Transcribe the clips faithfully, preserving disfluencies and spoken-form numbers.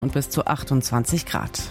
und bis zu achtundzwanzig Grad.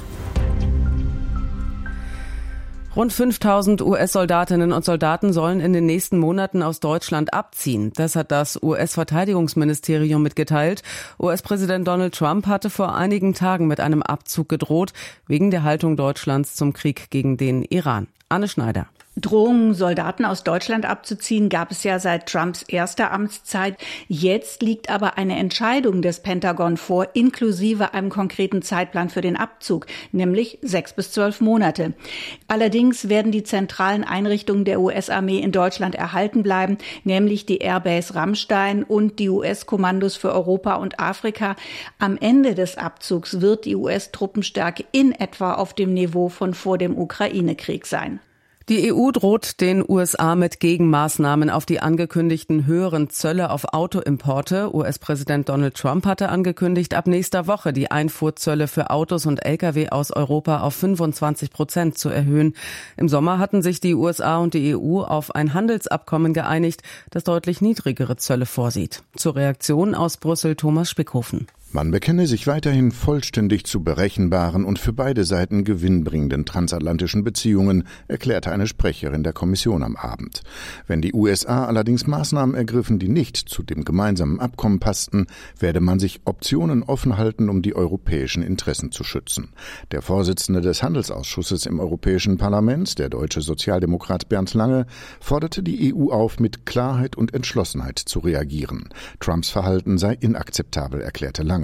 Rund fünftausend U S-Soldatinnen und Soldaten sollen in den nächsten Monaten aus Deutschland abziehen. Das hat das U S-Verteidigungsministerium mitgeteilt. U S-Präsident Donald Trump hatte vor einigen Tagen mit einem Abzug gedroht, wegen der Haltung Deutschlands zum Krieg gegen den Iran. Anne Schneider. Drohungen, Soldaten aus Deutschland abzuziehen, gab es ja seit Trumps erster Amtszeit. Jetzt liegt aber eine Entscheidung des Pentagon vor, inklusive einem konkreten Zeitplan für den Abzug, nämlich sechs bis zwölf Monate. Allerdings werden die zentralen Einrichtungen der U S-Armee in Deutschland erhalten bleiben, nämlich die Airbase Ramstein und die U S-Kommandos für Europa und Afrika. Am Ende des Abzugs wird die U S-Truppenstärke in etwa auf dem Niveau von vor dem Ukraine-Krieg sein. Die E U droht den U S A mit Gegenmaßnahmen auf die angekündigten höheren Zölle auf Autoimporte. U S-Präsident Donald Trump hatte angekündigt, ab nächster Woche die Einfuhrzölle für Autos und L K W aus Europa auf fünfundzwanzig Prozent zu erhöhen. Im Sommer hatten sich die U S A und die E U auf ein Handelsabkommen geeinigt, das deutlich niedrigere Zölle vorsieht. Zur Reaktion aus Brüssel Thomas Spickhofen. Man bekenne sich weiterhin vollständig zu berechenbaren und für beide Seiten gewinnbringenden transatlantischen Beziehungen, erklärte eine Sprecherin der Kommission am Abend. Wenn die U S A allerdings Maßnahmen ergriffen, die nicht zu dem gemeinsamen Abkommen passten, werde man sich Optionen offen halten, um die europäischen Interessen zu schützen. Der Vorsitzende des Handelsausschusses im Europäischen Parlament, der deutsche Sozialdemokrat Bernd Lange, forderte die E U auf, mit Klarheit und Entschlossenheit zu reagieren. Trumps Verhalten sei inakzeptabel, erklärte Lange.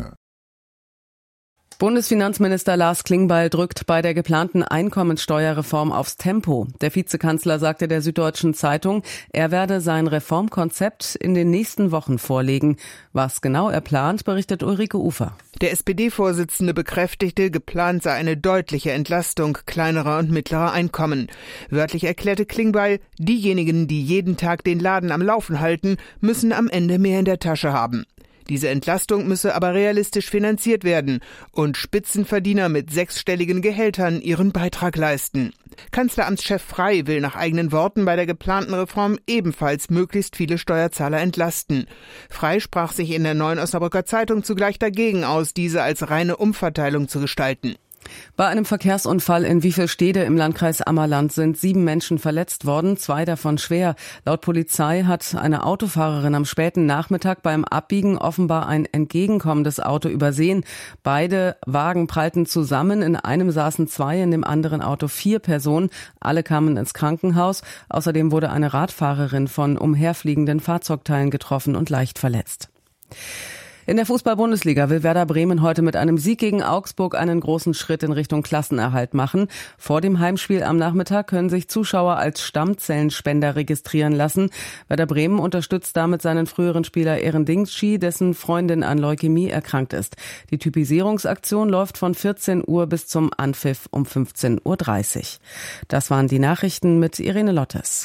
Bundesfinanzminister Lars Klingbeil drückt bei der geplanten Einkommensteuerreform aufs Tempo. Der Vizekanzler sagte der Süddeutschen Zeitung, er werde sein Reformkonzept in den nächsten Wochen vorlegen. Was genau er plant, berichtet Ulrike Ufer. Der S P D-Vorsitzende bekräftigte, geplant sei eine deutliche Entlastung kleinerer und mittlerer Einkommen. Wörtlich erklärte Klingbeil, diejenigen, die jeden Tag den Laden am Laufen halten, müssen am Ende mehr in der Tasche haben. Diese Entlastung müsse aber realistisch finanziert werden und Spitzenverdiener mit sechsstelligen Gehältern ihren Beitrag leisten. Kanzleramtschef Frey will nach eigenen Worten bei der geplanten Reform ebenfalls möglichst viele Steuerzahler entlasten. Frey sprach sich in der Neuen Osnabrücker Zeitung zugleich dagegen aus, diese als reine Umverteilung zu gestalten. Bei einem Verkehrsunfall in Wiefelstede im Landkreis Ammerland sind sieben Menschen verletzt worden, zwei davon schwer. Laut Polizei hat eine Autofahrerin am späten Nachmittag beim Abbiegen offenbar ein entgegenkommendes Auto übersehen. Beide Wagen prallten zusammen, in einem saßen zwei, in dem anderen Auto vier Personen. Alle kamen ins Krankenhaus. Außerdem wurde eine Radfahrerin von umherfliegenden Fahrzeugteilen getroffen und leicht verletzt. In der Fußball-Bundesliga will Werder Bremen heute mit einem Sieg gegen Augsburg einen großen Schritt in Richtung Klassenerhalt machen. Vor dem Heimspiel am Nachmittag können sich Zuschauer als Stammzellenspender registrieren lassen. Werder Bremen unterstützt damit seinen früheren Spieler Eren Dingschi, dessen Freundin an Leukämie erkrankt ist. Die Typisierungsaktion läuft von vierzehn Uhr bis zum Anpfiff um fünfzehn Uhr dreißig. Das waren die Nachrichten mit Irene Lottes.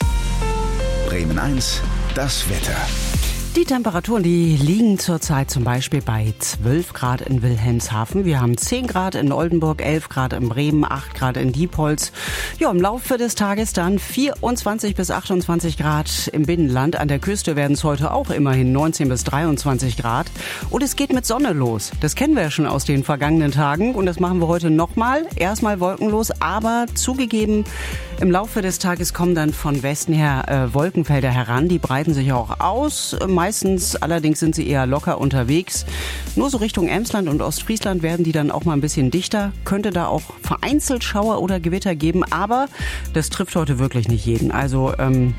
Bremen eins, das Wetter. Die Temperaturen, die liegen zurzeit zum Beispiel bei zwölf Grad in Wilhelmshaven. Wir haben zehn Grad in Oldenburg, elf Grad in Bremen, acht Grad in Diepholz. Ja, im Laufe des Tages dann vierundzwanzig bis achtundzwanzig Grad im Binnenland. An der Küste werden es heute auch immerhin neunzehn bis dreiundzwanzig Grad. Und es geht mit Sonne los. Das kennen wir ja schon aus den vergangenen Tagen. Und das machen wir heute nochmal. Erstmal wolkenlos, aber zugegeben, im Laufe des Tages kommen dann von Westen her äh, Wolkenfelder heran. Die breiten sich auch aus. Meistens allerdings sind sie eher locker unterwegs. Nur so Richtung Emsland und Ostfriesland werden die dann auch mal ein bisschen dichter. Könnte da auch vereinzelt Schauer oder Gewitter geben, aber das trifft heute wirklich nicht jeden. Also ähm,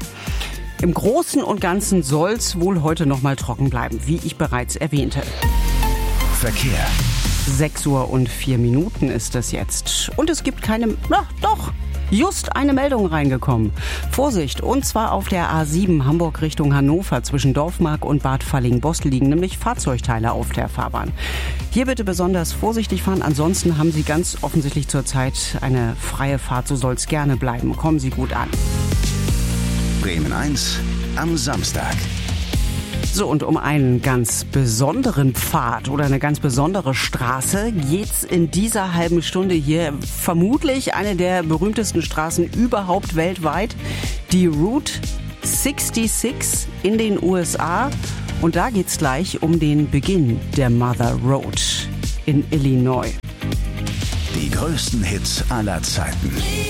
im Großen und Ganzen soll es wohl heute noch mal trocken bleiben, wie ich bereits erwähnte. Verkehr. sechs Uhr und vier Minuten ist es jetzt. Und es gibt keine... Na, doch! Just eine Meldung reingekommen. Vorsicht, und zwar auf der A sieben Hamburg Richtung Hannover. Zwischen Dorfmark und Bad Falling-Bost liegen nämlich Fahrzeugteile auf der Fahrbahn. Hier bitte besonders vorsichtig fahren, ansonsten haben Sie ganz offensichtlich zurzeit eine freie Fahrt. So soll es gerne bleiben. Kommen Sie gut an. Bremen eins am Samstag. So, und um einen ganz besonderen Pfad oder eine ganz besondere Straße geht's in dieser halben Stunde hier. Vermutlich eine der berühmtesten Straßen überhaupt weltweit. Die Route sechsundsechzig in den U S A. Und da geht's gleich um den Beginn der Mother Road. in Illinois. Die größten Hits aller Zeiten.